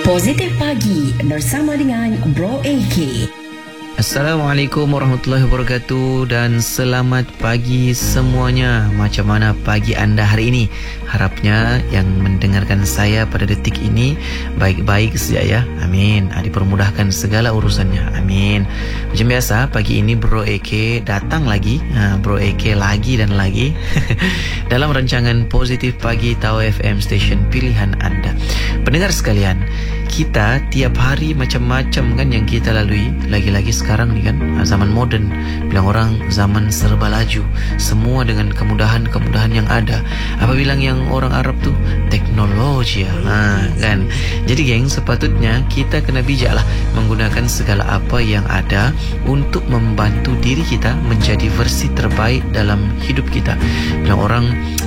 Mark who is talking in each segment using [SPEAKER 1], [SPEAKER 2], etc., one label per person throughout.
[SPEAKER 1] Positif Pagi bersama dengan Bro AK.
[SPEAKER 2] Assalamualaikum warahmatullahi wabarakatuh dan selamat pagi semuanya. Macam mana pagi anda hari ini? Harapnya yang mendengarkan saya pada detik ini baik-baik saja ya. Amin. Dipermudahkan segala urusannya. Amin. Macam biasa pagi ini Bro AK datang lagi. Bro AK lagi dan lagi dalam rancangan Positif Pagi Tau FM Station pilihan anda. Pendengar sekalian, kita tiap hari macam-macam kan yang kita lalui. Lagi-lagi sekarang ni kan zaman moden, bilang orang zaman serba laju, semua dengan kemudahan-kemudahan yang ada. Apa bilang yang orang Arab tu teknologi ya, kan. Jadi geng, sepatutnya kita kena bijak lah menggunakan segala apa yang ada untuk membantu diri kita menjadi versi terbaik dalam hidup kita. Bilang orang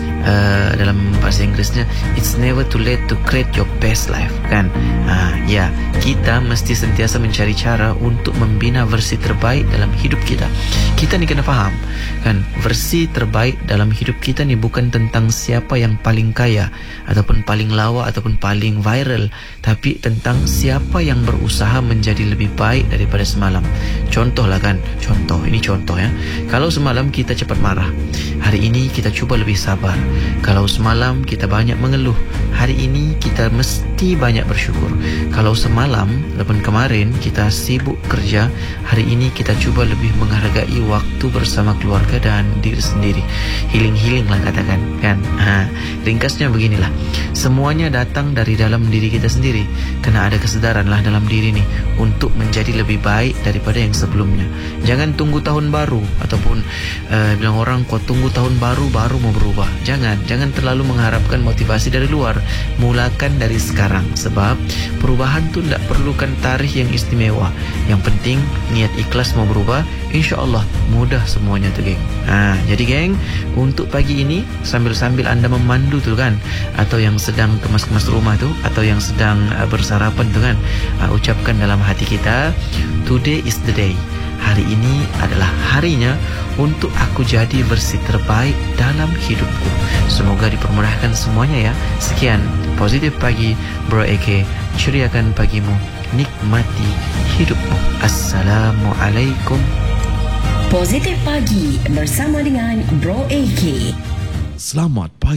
[SPEAKER 2] dalam bahasa Inggerisnya, it's never too late to create your best life, kan? Ya, kita mesti sentiasa mencari cara untuk membina versi terbaik dalam hidup kita. Kita ni kena faham, kan? Versi terbaik dalam hidup kita ni bukan tentang siapa yang paling kaya ataupun paling lawa ataupun paling viral, tapi tentang siapa yang berusaha menjadi lebih baik daripada semalam. Contoh lah kan, ini contoh ya. Kalau semalam kita cepat marah, hari ini kita cuba lebih sabar. Kalau semalam kita banyak mengeluh, hari ini kita mesti banyak bersyukur. Kalau semalam ataupun kemarin kita sibuk kerja, hari ini kita cuba lebih menghargai waktu bersama keluarga dan diri sendiri. Healing lah katakan, kan? Ringkasnya beginilah, semuanya datang dari dalam diri kita sendiri. Kena ada kesedaran lah dalam diri ni untuk menjadi lebih baik daripada yang sebelumnya. Jangan tunggu tahun baru ataupun bilang orang kau tunggu tahun baru mau berubah. Jangan terlalu mengharapkan motivasi dari luar. Mulakan dari sekarang, sebab perubahan tu tidak perlukan tarikh yang istimewa. Yang penting niat ikhlas mau berubah, insya-Allah mudah semuanya tu geng. Jadi geng, untuk pagi ini sambil-sambil anda memandu tu kan, atau yang sedang kemas-kemas rumah tu, atau yang sedang bersarapan tu kan, ucapkan dalam hati kita, today is the day. Hari ini adalah harinya untuk aku jadi versi terbaik dalam hidupku. Semoga dipermudahkan semuanya ya. Sekian Positif Pagi Bro AK, ceriakan pagimu, nikmati hidupmu. Assalamualaikum.
[SPEAKER 1] Positif Pagi bersama dengan Bro AK.
[SPEAKER 3] Selamat pagi.